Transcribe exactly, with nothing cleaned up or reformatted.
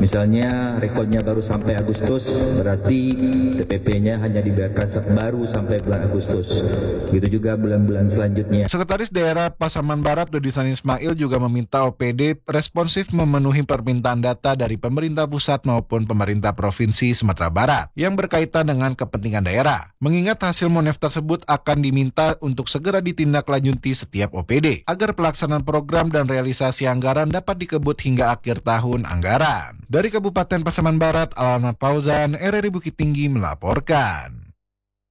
Misalnya rekodnya baru sampai Agustus, berarti T P P-nya hanya dibiarkan baru sampai bulan Agustus. Begitu juga bulan-bulan selanjutnya. Sekretaris Daerah Pasaman Barat Dodi San Ismail juga meminta O P D responsif memenuhi permintaan data dari pemerintah pusat maupun pemerintah Provinsi Sumatera Barat yang berkaitan dengan kepentingan daerah. Mengingat hasil Monef tersebut akan diminta untuk segera ditindaklanjuti setiap O P D agar pelaksanaan program dan realisasi anggaran dapat dikebut hingga akhir tahun anggaran. Dari Kabupaten Pasaman Barat, Alana Pauzan, R R I Bukit Tinggi melaporkan.